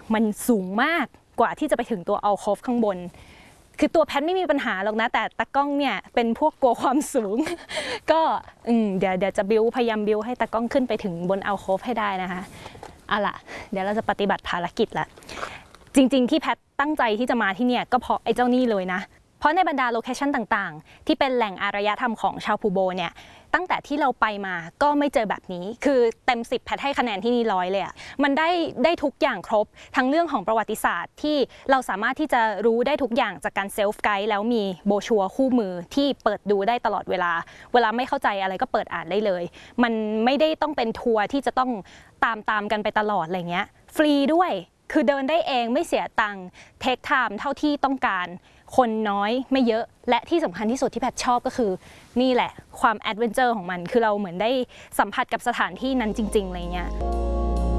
มันสูงมากกว่าที่จะไปถึงตัวอัลโคฟข้างบนคือตัวแพทไม่มีปัญหาหรอกนะแต่ตากล้องเนี่ยเป็นพวกกลัวความสูง ก็เดี๋ยวจะพยายามบิวให้ตากล้องขึ้นไปถึงบนอัลโคฟให้ได้นะคะเอาล่ะเดี๋ยวเราจะปฏิบัติภารกิจละจริงๆที่แพทตั้งใจที่จะมาที่เนี่ยก็เพราะไอ้เจ้านี่เลยนะเพราะในบรรดาโลเคชั่นต่างๆที่เป็นแหล่งอารยธรรมของชาวพูโบเนี่ยตั้งแต่ที่เราไปมาก็ไม่เจอแบบนี้คือเต็ม10แพทให้คะแนนที่นี่100เลยอ่ะมันได้ทุกอย่างครบทั้งเรื่องของประวัติศาสตร์ที่เราสามารถที่จะรู้ได้ทุกอย่างจากการเซลฟ์ไกด์แล้วมีโบชัวร์คู่มือที่เปิดดูได้ตลอดเวลาไม่เข้าใจอะไรก็เปิดอ่านได้เลยมันไม่ได้ต้องเป็นทัวร์ที่จะต้องตามกันไปตลอดอะไรเงี้ยฟรีด้วยคือเดินได้เองไม่เสียตังค์เทคไทม์เท่าที่ต้องการคนน้อยไม่เยอะและที่สำคัญที่สุดที่แพทชอบก็คือนี่แหละความแอดเวนเจอร์ของมันคือเราเหมือนได้สัมผัสกับสถานที่นั้นจริงๆอะไรเงี้ย